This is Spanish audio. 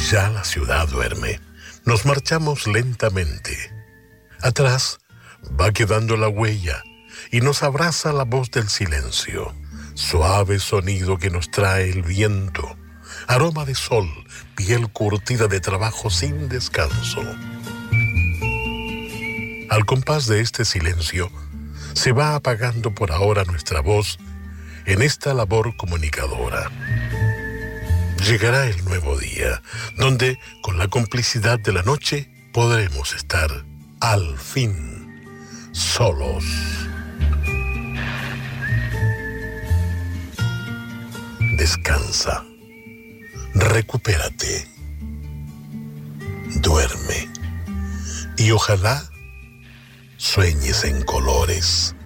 Ya la ciudad duerme. Nos marchamos lentamente. Atrás va quedando la huella y nos abraza la voz del silencio. Suave sonido que nos trae el viento. Aroma de sol, piel curtida de trabajo sin descanso. Al compás de este silencio, se va apagando por ahora nuestra voz en esta labor comunicadora. Llegará el nuevo día, donde, con la complicidad de la noche, podremos estar, al fin, solos. Descansa, recupérate, duerme y ojalá sueñes en colores.